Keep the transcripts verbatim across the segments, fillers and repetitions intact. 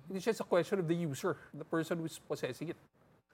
It's just a question of the user, the person who's possessing it.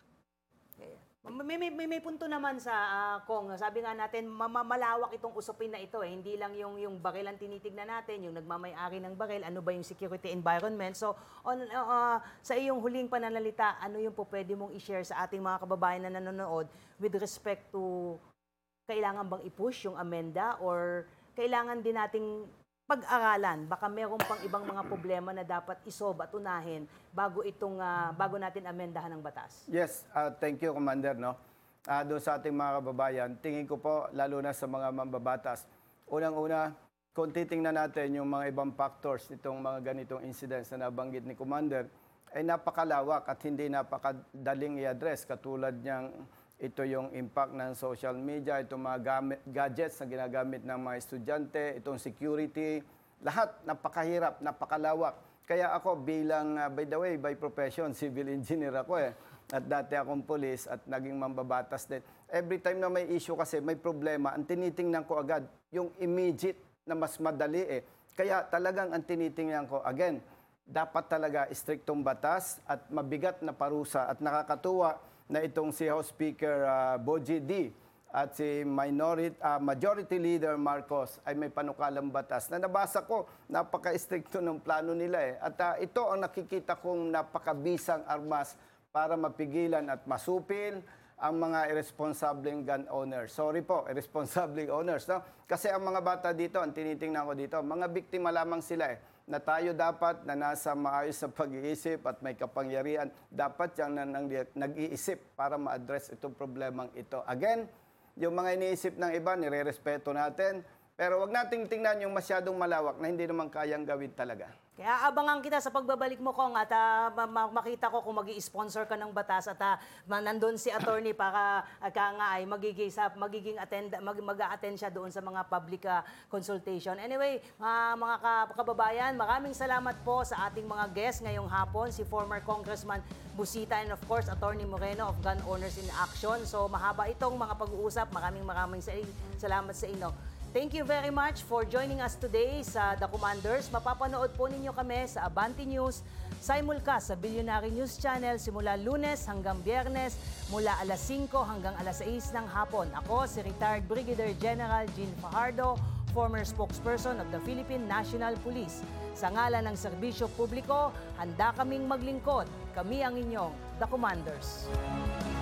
May, may, may, may punto naman sa uh, Kong. Sabi nga natin, malawak itong usapin na ito. Eh. Hindi lang yung, yung baril ang tinitignan natin, yung nagmamay-ari ng baril, ano ba yung security environment. So, on, uh, sa iyong huling pananalita, ano yung po pwede mong i-share sa ating mga kababayan na nanonood with respect to kailangan bang i-push yung amenda or kailangan din nating pag-aralan, baka meron pang ibang mga problema na dapat isolve at unahin bago itong uh, bago natin amendahan ng batas. Yes, uh, thank you, Commander. No? Uh, doon sa ating mga kababayan, tingin ko po, lalo na sa mga mambabatas, unang-una, kung titingnan natin yung mga ibang factors, itong mga ganitong incidents na nabanggit ni Commander, ay napakalawak at hindi napakadaling i-address, katulad niyang ito yung impact ng social media, itong mga gamit, gadgets na ginagamit ng mga estudyante, itong security, lahat napakahirap, napakalawak. Kaya ako bilang, uh, by the way, by profession, civil engineer ako eh. At dati akong police at naging mambabatas din. Every time na may issue kasi, may problema, ang tinitingnan ko agad, yung immediate na mas madali eh. Kaya talagang ang tinitingnan ko, again, dapat talaga striktong batas at mabigat na parusa at nakakatuwa na itong si House Speaker uh, Boji D at si Minority, uh, Majority Leader Marcos ay may panukalang batas na nabasa ko, napaka-stricto ng plano nila eh. At uh, ito ang nakikita kong napakabisang armas para mapigilan at masupil ang mga irresponsibleng gun owners. Sorry po, irresponsibleng owners. No? Kasi ang mga bata dito, ang tinitingnan ko dito, mga biktima lamang sila eh, na tayo dapat na nasa maayos sa pag-iisip at may kapangyarihan, dapat yung nag-iisip para ma-address itong problemang ito. Again, yung mga iniisip ng iba, nire-respeto natin, pero wag nating tingnan yung masyadong malawak na hindi naman kayang gawin talaga. Kaya abangan kita sa pagbabalik mo, Kong, at uh, makita ko kung mag-i-sponsor ka ng batas at uh, nandun si attorney para uh, ka nga ay magiging, sa, magiging attend, mag, mag-a-attend siya doon sa mga public uh, consultation. Anyway, uh, mga kababayan, maraming salamat po sa ating mga guests ngayong hapon, si former Congressman Busita and of course, Attorney Moreno of Gun Owners in Action. So mahaba itong mga pag-uusap. Maraming maraming salamat sa inyo. Thank you very much for joining us today sa The Commanders. Mapapanood po ninyo kami sa Abante News, simulcast sa Billionaire News Channel simula Lunes hanggang Biyernes mula alas singko hanggang alas sais ng hapon. Ako si retired Brigadier General Jean Fajardo, former spokesperson of the Philippine National Police. Sa ngalan ng serbisyo publiko, handa kaming maglingkod. Kami ang inyong The Commanders.